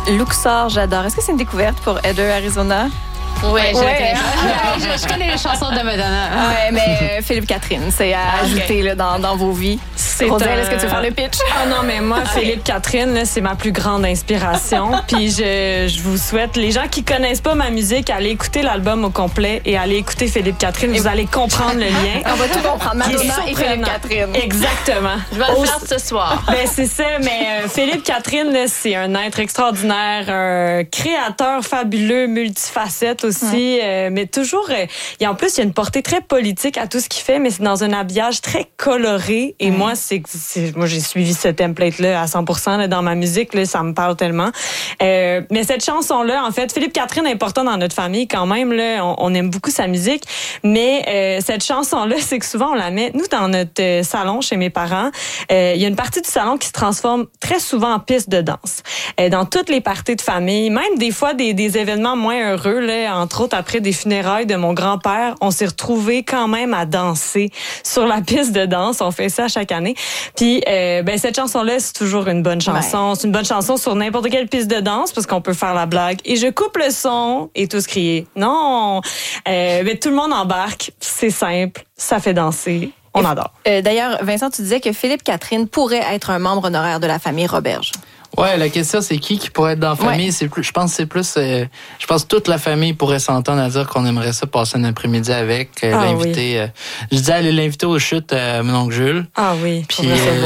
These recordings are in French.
Luxor, j'adore. Est-ce que c'est une découverte pour Heather Arizona? Oui, Ouais. je connais les chansons de Madonna. Ouais, mais Philippe Catherine, c'est à ajouter là, dans vos vies. Roselle, est-ce que tu veux faire le pitch? Ah non, mais moi, Philippe Catherine, là, c'est ma plus grande inspiration. Puis je vous souhaite, les gens qui connaissent pas ma musique, allez écouter l'album au complet et allez écouter Philippe Catherine. Vous allez comprendre le lien. On va tout comprendre. Madonna et Philippe Catherine. Exactement. Je vais le faire ce soir. Ben, c'est ça, mais Philippe Catherine, là, c'est un être extraordinaire, un créateur fabuleux, multifacette aussi, mais toujours, en plus, il y a une portée très politique à tout ce qu'il fait, mais c'est dans un habillage très coloré. Et moi, moi, j'ai suivi ce template-là à 100% là, dans ma musique, là, ça me parle tellement. Mais cette chanson-là, en fait, Philippe Catherine est important dans notre famille quand même, là, on aime beaucoup sa musique, mais cette chanson-là, c'est que souvent, on la met, nous, dans notre salon chez mes parents, il y a une partie du salon qui se transforme très souvent en piste de danse. Dans toutes les parties de famille, même des fois des événements moins heureux, là, entre autres après des funérailles de mon grand-père, on s'est retrouvés quand même à danser sur la piste de danse. On fait ça chaque année. Puis cette chanson-là, c'est toujours une bonne chanson. Ouais. C'est une bonne chanson sur n'importe quelle piste de danse parce qu'on peut faire la blague. Et je coupe le son et tous crier. Non! Mais tout le monde embarque. C'est simple. Ça fait danser. On adore. D'ailleurs, Vincent, tu disais que Philippe Catherine pourrait être un membre honoraire de la famille Roberge. Ouais, la question c'est qui pourrait être dans la famille. Ouais. C'est plus, je pense que c'est plus. Je pense que toute la famille pourrait s'entendre à dire qu'on aimerait ça passer un après-midi avec, l'inviter. Oui. Je disais aller l'inviter aux chutes à mon oncle Jules. Ah oui. Puis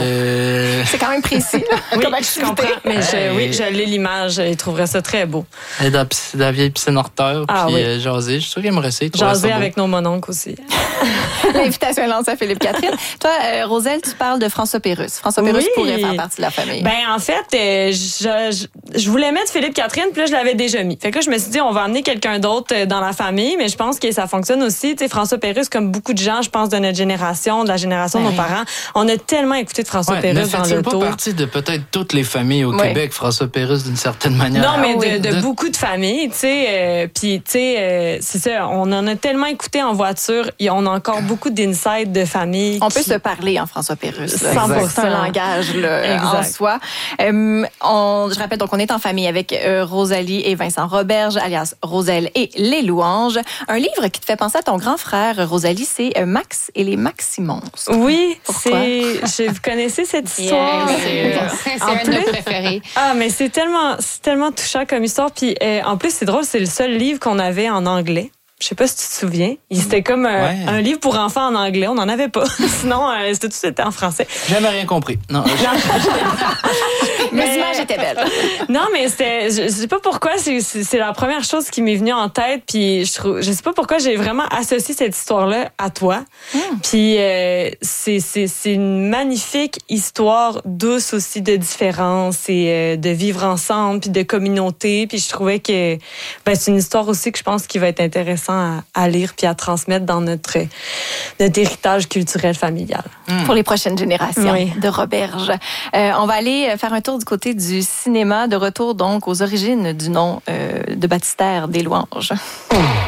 c'est quand même précis. Oui, je comprends. Mais je lis l'image. Il trouverait ça très beau. Et dans la vieille piscine hors terre, puis jaser. Je suis sûr qu'il aimerait ça. Jaser avec nos mononcles aussi. L'invitation est lancée à Philippe Catherine. Toi, Roselle, tu parles de François Pérusse. François Pérusse pourrait faire partie de la famille. Ben en fait. Je voulais mettre Philippe Catherine, puis là, je l'avais déjà mis. Fait que là, je me suis dit, on va amener quelqu'un d'autre dans la famille, mais je pense que ça fonctionne aussi. Tu sais, François Pérusse, comme beaucoup de gens, je pense, de notre génération, de la génération de nos parents, on a tellement écouté de François Pérusse dans le tour. Pas partie de peut-être toutes les familles au Québec, François Pérusse, d'une certaine manière. Non, mais de beaucoup de familles, tu sais. Puis, tu sais, c'est ça, on en a tellement écouté en voiture, on a encore beaucoup d'insights de famille. On peut se parler en François Pérusse. C'est un langage en soi. Je rappelle, donc, on est en famille avec Rosalie et Vincent Roberge, alias Roselle et les Louanges. Un livre qui te fait penser à ton grand frère, Rosalie, c'est Max et les Maximonstres. Oui, vous connaissez cette histoire? C'est un de nos préférés. Ah, mais c'est tellement touchant comme histoire. Puis, en plus, c'est drôle, c'est le seul livre qu'on avait en anglais. Je sais pas si tu te souviens. C'était comme un livre pour enfants en anglais. On n'en avait pas. Sinon, c'était en français. J'avais rien compris. Non. Les images étaient belles. Non, mais je sais pas pourquoi, c'est la première chose qui m'est venue en tête. Puis je sais pas pourquoi j'ai vraiment associé cette histoire-là à toi. Puis c'est une magnifique histoire douce aussi de différence et de vivre ensemble puis de communauté. Puis je trouvais que c'est une histoire aussi que je pense qui va être intéressante à lire puis à transmettre dans notre héritage culturel familial. Pour les prochaines générations de Roberge. On va aller faire un tour du côté du cinéma, de retour donc aux origines du nom de baptistère des Louanges.